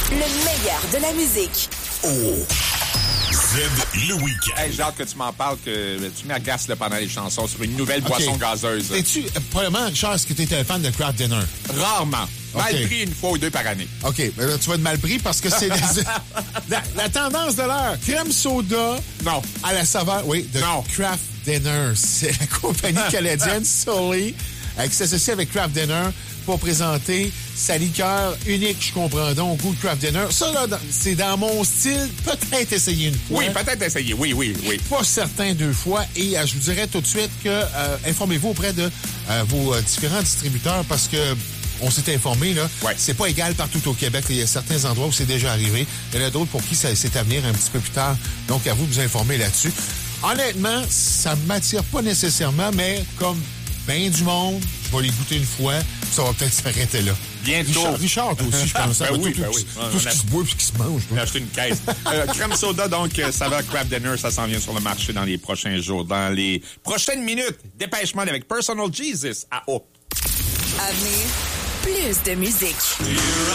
Le meilleur de la musique. Z, le week-end. Hey, j'ai hâte que tu m'en parles, que tu m'agaces pendant les chansons sur une nouvelle boisson gazeuse. Es-tu, probablement, Richard, est-ce que tu étais un fan de Kraft Dinner? Rarement. Mal OK. pris une fois ou deux par année. OK, ben là, tu vas être mal pris parce que c'est la tendance de l'heure. Crème soda Non. à la saveur, oui, de Non. Kraft Dinner. C'est la compagnie canadienne Sully qui s'associe avec Kraft Dinner pour présenter sa liqueur unique, je comprends donc, au goût de Kraft Dinner. Ça, là, c'est dans mon style. Peut-être essayer une fois. Oui, peut-être essayer. Oui. Pas certain 2 fois. Et je vous dirais tout de suite que informez-vous auprès de vos différents distributeurs parce que on s'est informé, là. Ouais. C'est pas égal partout au Québec. Il y a certains endroits où c'est déjà arrivé. Il y en a d'autres pour qui c'est à venir un petit peu plus tard. Donc, à vous de vous informer là-dessus. Honnêtement, ça ne m'attire pas nécessairement, mais comme bien du monde, je vais les goûter une fois, puis ça va peut-être s'arrêter là. Bientôt. Richard, toi aussi, je pense. Ben oui. Tout ce qui se boit et qui se mange. J'ai acheté une caisse. Crème soda, donc, ça va Kraft Dinner, ça s'en vient sur le marché dans les prochains jours. Dans les prochaines minutes, dépêchement avec Personal Jesus à Haut. À venir, plus de musique.